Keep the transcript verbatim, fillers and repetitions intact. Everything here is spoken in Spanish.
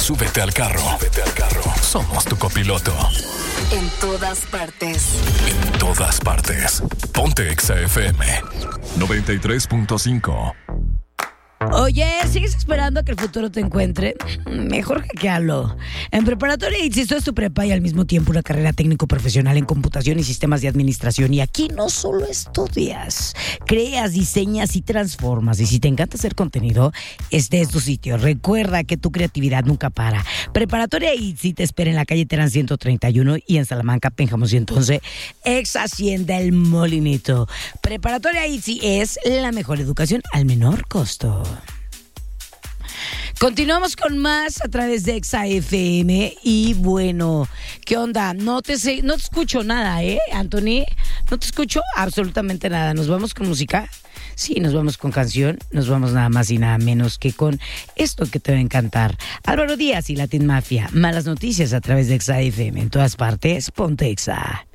Súbete al carro. Súbete al carro. Somos tu copiloto. En todas partes. En todas partes. Ponte Exa F M noventa y tres punto cinco. Oye, ¿sigues esperando a que el futuro te encuentre? Mejor hackealo. En Preparatoria I T S I esto es tu prepa y al mismo tiempo una carrera técnico-profesional en computación y sistemas de administración. Y aquí no solo estudias, creas, diseñas y transformas. Y si te encanta hacer contenido, este es tu sitio. Recuerda que tu creatividad nunca para. Preparatoria I T S I te espera en la calle Terán ciento treinta y uno y en Salamanca, Pénjamo ciento once, ex Hacienda El Molinito. Preparatoria I T S I es la mejor educación al menor costo. Continuamos con más a través de Exa F M y bueno, ¿qué onda? No te sé, no te escucho nada, ¿eh, Anthony? No te escucho absolutamente nada. ¿Nos vamos con música? Sí, nos vamos con canción, nos vamos nada más y nada menos que con esto que te va a encantar. Álvaro Díaz y Latin Mafia, Malas Noticias a través de Exa F M. En todas partes, ponte Exa.